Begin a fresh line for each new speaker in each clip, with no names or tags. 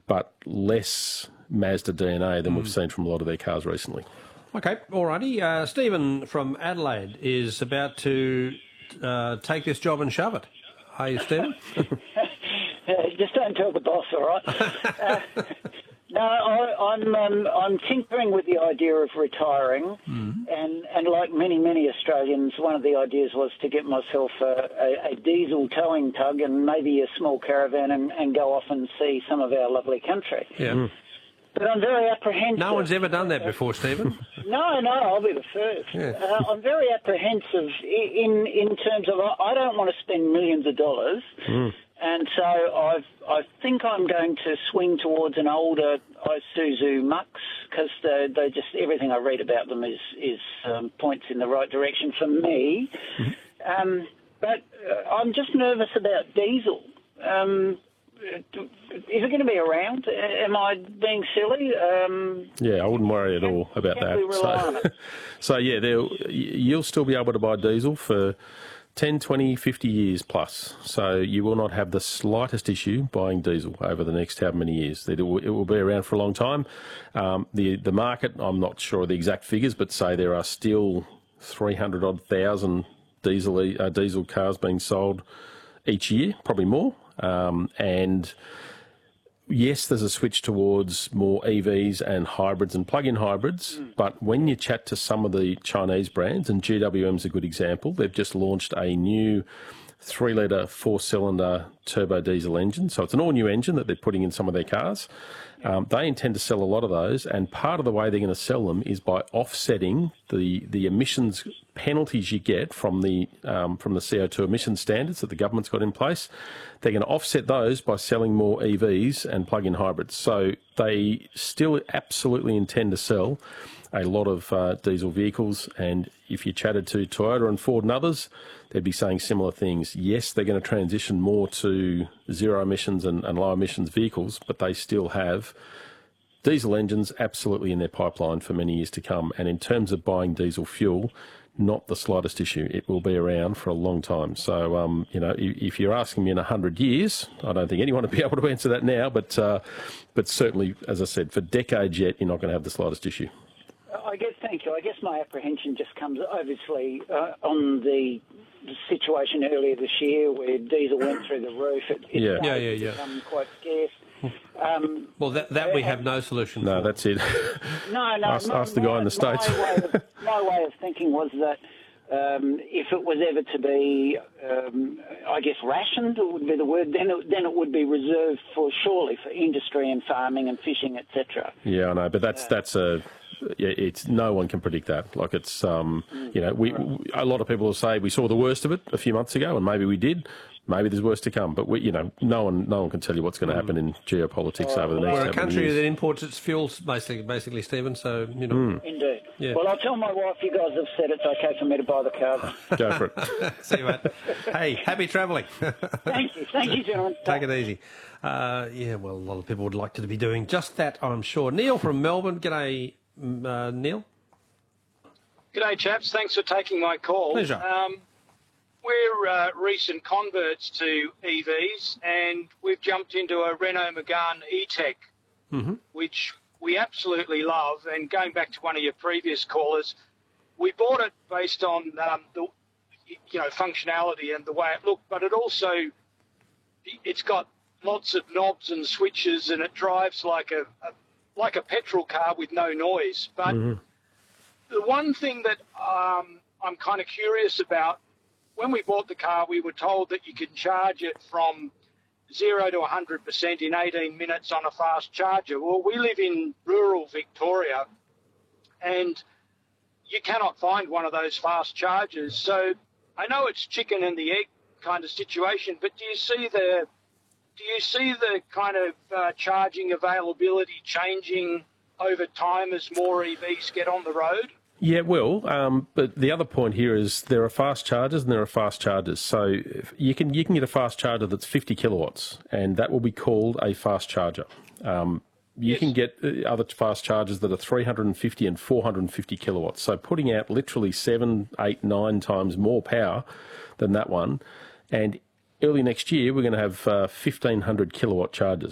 but less Mazda DNA than we've seen from a lot of their cars recently.
Okay, alrighty. Stephen from Adelaide is about to take this job and shove it. Are you, Stephen?
Just don't tell the boss, all right? No, I'm tinkering with the idea of retiring, and like many Australians, one of the ideas was to get myself a diesel towing tug and maybe a small caravan and go off and see some of our lovely country.
Yeah.
But I'm very apprehensive.
No one's ever done that before, Stephen.
No, I'll be the first.
Yeah.
I'm very apprehensive in terms of I don't want to spend millions of dollars, and so I think I'm going to swing towards an older Isuzu Mux because they just everything I read about them is points in the right direction for me. But I'm just nervous about diesel. Is it going to be around? Am I being silly?
Yeah, I wouldn't worry at all about
Can we rely on
that.
it?
So yeah, you'll still be able to buy diesel for 10, 20, 50 years plus. So you will not have the slightest issue buying diesel over the next how many years. It will be around for a long time. The market, I'm not sure of the exact figures, but say there are still 300-odd thousand diesel cars being sold each year, probably more. And yes, there's a switch towards more EVs and hybrids and plug-in hybrids, but when you chat to some of the Chinese brands, and GWM's a good example, they've just launched a new 3-litre 4-cylinder turbo diesel engine. So it's an all-new engine that they're putting in some of their cars. They intend to sell a lot of those, and part of the way they're going to sell them is by offsetting the emissions penalties you get from the CO2 emission standards that the government's got in place. They're going to offset those by selling more EVs and plug-in hybrids. So they still absolutely intend to sell a lot of diesel vehicles, and if you chatted to Toyota and Ford and others, they'd be saying similar things. Yes, they're going to transition more to zero emissions and low emissions vehicles, but they still have diesel engines absolutely in their pipeline for many years to come. And in terms of buying diesel fuel, not the slightest issue. It will be around for a long time. So, if you're asking me in 100 years, I don't think anyone will be able to answer that now, but certainly, as I said, for decades yet, you're not going to have the slightest issue.
Thank you. I guess my apprehension just comes obviously on the situation earlier this year where diesel went through the roof. It become quite scarce.
Well, that we have no solution
No,
for.
that's it.
No.
Ask the guy in the States.
My way of thinking was that if it was ever to be, I guess, rationed would be the word, then it would be reserved surely for industry and farming and fishing, etc.
Yeah, I know, but it's no one can predict that. Like it's, a lot of people will say we saw the worst of it a few months ago, and maybe we did. Maybe there's worse to come, but no one can tell you what's going to happen in geopolitics over the next.
We're a country that imports its fuels, basically, Stephen. So
Indeed.
Yeah.
Well, I'll tell my wife you guys have said it's okay for me to buy the car.
Go for it.
See you, mate. Hey, happy travelling.
Thank you, gentlemen.
Take it easy. Well, a lot of people would like to be doing just that, I'm sure. Neil from Melbourne. G'day, Neil.
G'day, chaps. Thanks for taking my call.
Pleasure.
We're recent converts to EVs, and we've jumped into a Renault Megane E-Tech, which we absolutely love. And going back to one of your previous callers, we bought it based on the functionality and the way it looked, but it's got lots of knobs and switches, and it drives like a petrol car with no noise. But the one thing that I'm kind of curious about, when we bought the car, we were told that you can charge it from 0 to 100% in 18 minutes on a fast charger. Well, we live in rural Victoria, and you cannot find one of those fast chargers. So I know it's chicken and the egg kind of situation, but do you see the kind of charging availability changing over time as more EVs get on the road?
Yeah, it will. But the other point here is there are fast chargers and there are fast chargers. So you can get a fast charger that's 50 kilowatts, and that will be called a fast charger. You can get other fast chargers that are 350 and 450 kilowatts. So putting out literally 7, 8, 9 times more power than that one. And early next year, we're going to have 1,500 kilowatt chargers.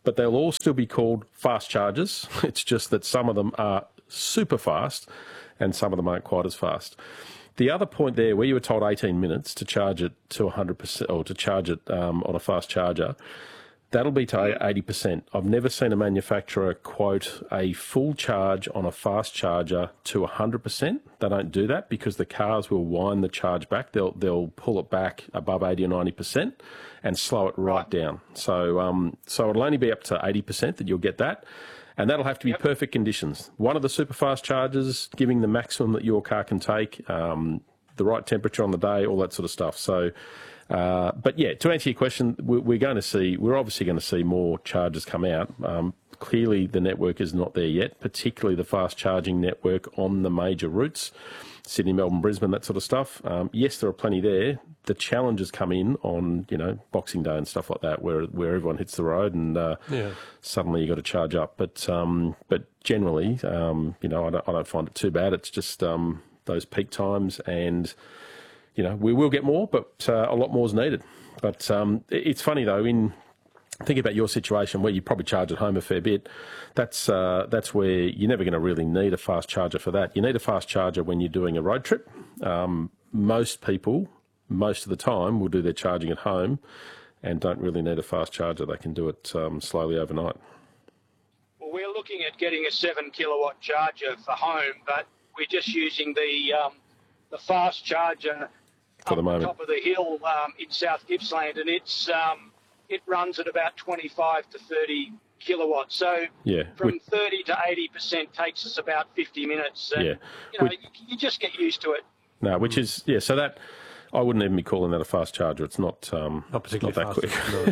but they'll all still be called fast chargers. It's just that some of them are super fast and some of them aren't quite as fast. The other point there, where you were told 18 minutes to charge it to 100%, or to charge it on a fast charger, that'll be to 80%. I've never seen a manufacturer quote a full charge on a fast charger to 100%. They don't do that because the cars will wind the charge back. They'll pull it back above 80 or 90% and slow it right down. So it'll only be up to 80% that you'll get that. And that'll have to be perfect conditions. One of the super fast chargers giving the maximum that your car can take, the right temperature on the day, all that sort of stuff. So, but yeah, to answer your question, we're obviously going to see more chargers come out. Clearly, the network is not there yet, particularly the fast charging network on the major routes, Sydney, Melbourne, Brisbane, that sort of stuff. Yes, there are plenty there. The challenges come in on, Boxing Day and stuff like that, where everyone hits the road and suddenly you got to charge up. But generally, I don't find it too bad. It's just those peak times, and we will get more, but a lot more is needed. But it's funny though, think about your situation where you probably charge at home a fair bit. That's where you're never going to really need a fast charger for that. You need a fast charger when you're doing a road trip. Most people, most of the time, will do their charging at home and don't really need a fast charger. They can do it slowly overnight.
Well, we're looking at getting a 7 kilowatt charger for home, but we're just using the fast charger
for the moment.
Top of the hill in South Gippsland, and it runs at about 25 to 30 kilowatts. So from 30 to 80% takes us about 50 minutes. And, you just get used to it.
No, which is, so that, I wouldn't even be calling that a fast charger. It's not particularly that quick.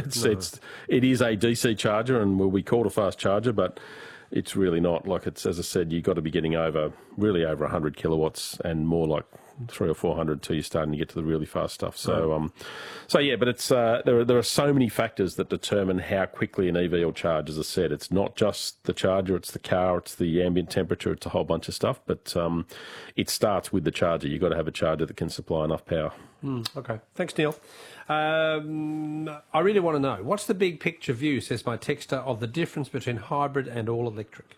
It is a DC charger and will be called a fast charger, but it's really not. Like it's, as I said, you've got to be getting over 100 kilowatts and more like 300 or 400 till you're starting to get to the really fast stuff. So, but it's there are so many factors that determine how quickly an EV will charge. As I said, it's not just the charger, it's the car, it's the ambient temperature, it's a whole bunch of stuff. But it starts with the charger. You've got to have a charger that can supply enough power.
Okay, thanks, Neil. I really want to know, what's the big picture view, says my texter, of the difference between hybrid and all electric?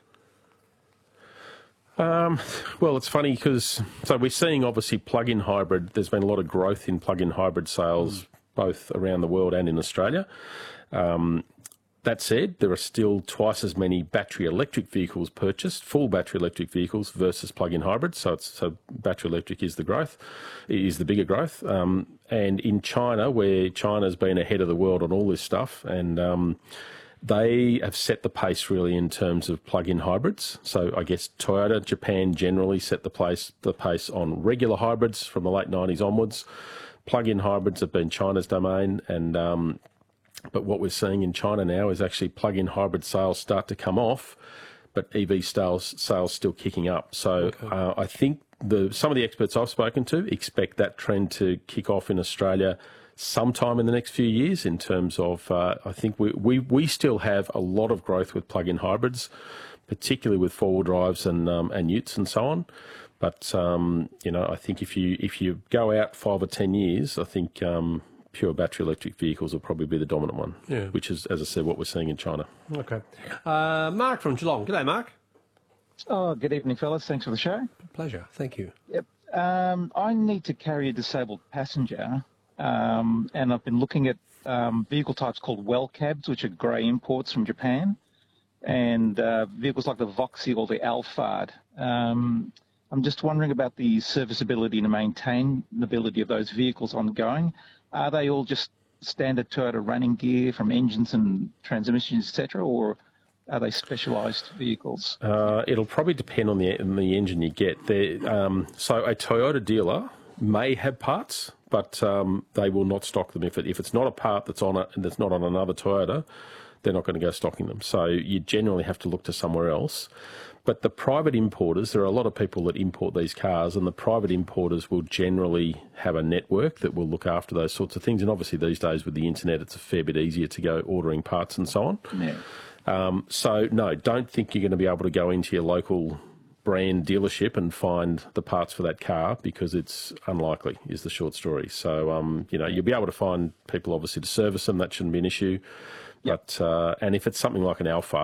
Well, it's funny because we're seeing obviously plug-in hybrid. There's been a lot of growth in plug-in hybrid sales both around the world and in Australia. That said, there are still twice as many battery electric vehicles purchased, full battery electric vehicles versus plug-in hybrids. So battery electric is the bigger growth. And in China, where China's been ahead of the world on all this stuff, and they have set the pace really in terms of plug-in hybrids. So I guess Toyota, Japan generally set the pace on regular hybrids from the late 90s onwards. Plug-in hybrids have been China's domain, and but what we're seeing in China now is actually plug-in hybrid sales start to come off, but EV sales still kicking up. So I think some of the experts I've spoken to expect that trend to kick off in Australia sometime in the next few years. In terms of, I think we still have a lot of growth with plug-in hybrids, particularly with four-wheel drives and utes and so on. But I think if you go out 5 or 10 years, I think pure battery electric vehicles will probably be the dominant one, which is, as I said, what we're seeing in China.
Okay. Mark from Geelong. G'day, Mark.
Oh, good evening, fellas. Thanks for the show.
Pleasure. Thank you.
Yep. I need to carry a disabled passenger, and I've been looking at vehicle types called well cabs, which are grey imports from Japan, and vehicles like the Voxy or the Alphard. I'm just wondering about the serviceability and maintainability of those vehicles ongoing. Are they all just standard Toyota running gear from engines and transmissions, etc., or are they specialised vehicles?
It'll probably depend on the engine you get. So a Toyota dealer may have parts, but they will not stock them. If it's not a part that's on it and it's not on another Toyota, they're not going to go stocking them. So you generally have to look to somewhere else. But the private importers, there are a lot of people that import these cars, and the private importers will generally have a network that will look after those sorts of things. And obviously these days with the internet, it's a fair bit easier to go ordering parts and so on.
Yeah.
So no, don't think you're going to be able to go into your local brand dealership and find the parts for that car, because it's unlikely, is the short story. So, you'll be able to find people, obviously, to service them. That shouldn't be an issue. But and if it's something like an Alphard,